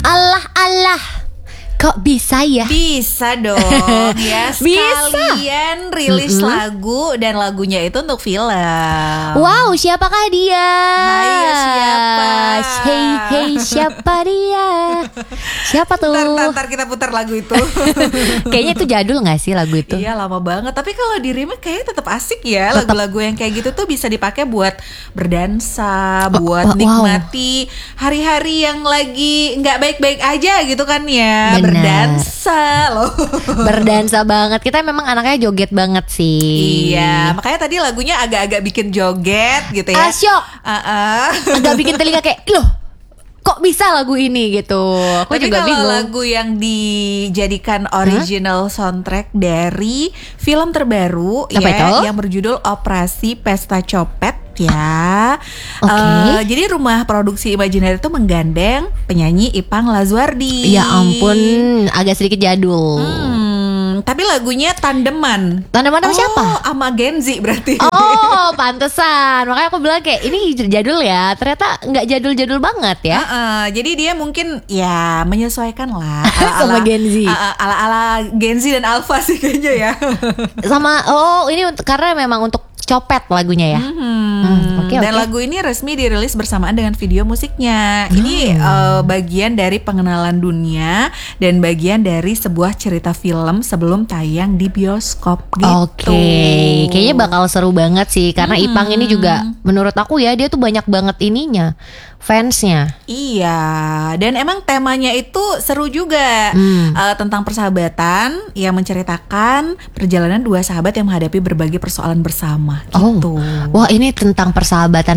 Allah Allah, kok bisa ya? Bisa dong ya. Sekalian rilis lagu, dan lagunya itu untuk film. Wow, siapakah dia? Hayo siapa? Hey siapa dia? Siapa tuh? Ntar kita putar lagu itu. Kayaknya itu jadul gak sih lagu itu? Iya, lama banget. Tapi kalau di remake kayaknya tetap asik ya. Lagu-lagu yang kayak gitu tuh bisa dipakai buat berdansa, buat nikmati hari-hari yang lagi nggak baik-baik aja gitu kan ya. Bener. Berdansa loh. Berdansa banget. Kita memang anaknya joget banget sih. Iya, makanya tadi lagunya agak-agak bikin joget gitu ya. Asyok. Agak bikin telinga kayak, loh, kok bisa lagu ini gitu. Aku Tapi juga kalau bingung. lagu yang dijadikan original soundtrack dari film terbaru Apa itu? yang berjudul Operasi Pesta Copet ya. Oke. Jadi rumah produksi Imaginer itu menggandeng penyanyi Ipang Lazuardi. Ya ampun, agak sedikit jadul. Tapi lagunya tandeman. Tandeman sama siapa? Sama Genzi berarti. Oh, pantesan. Makanya aku bilang kayak ini jadul ya. Ternyata nggak jadul-jadul banget ya. Jadi dia mungkin ya menyesuaikan lah Sama Genzi. ala Genzi dan Alpha sih kayaknya ya. Sama ini karena memang untuk copet lagunya ya. Oke. Dan lagu ini resmi dirilis bersamaan dengan video musiknya. Ini bagian dari pengenalan dunia dan bagian dari sebuah cerita film sebelum tayang di bioskop gitu. Oke, kayaknya bakal seru banget sih karena Ipang ini juga menurut aku ya dia tuh banyak banget ininya fansnya. Iya, dan emang temanya itu seru juga tentang persahabatan yang menceritakan perjalanan dua sahabat yang menghadapi berbagai persoalan bersama gitu. Wah, ini tentang persahabatan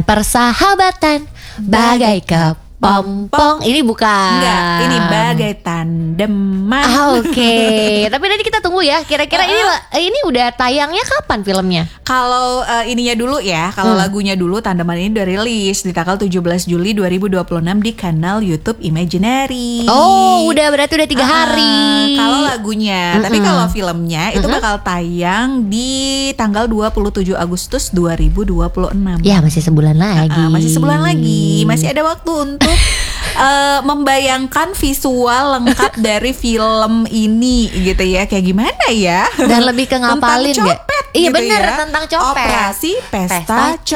bagai kepompong. Ini bukan. Enggak, ini bagai tandeman. Oke. Tapi nanti kita tunggu ya. Kira-kira ini udah tayangnya kapan filmnya? Kalau ininya dulu ya, kalau lagunya dulu Tandeman ini udah rilis di tanggal 17 Juli 2026 di kanal YouTube Imaginary. Oh, berarti udah 3 hari. Kalau lagunya, tapi kalau filmnya itu bakal tayang di tanggal 27 Agustus 2026. Ya, masih sebulan lagi. Masih sebulan lagi, masih ada waktu untuk membayangkan visual lengkap dari film ini gitu ya, kayak gimana ya? Dan lebih ke ngapalin tentang copet Iya gitu bener ya. tentang copet. Operasi Pesta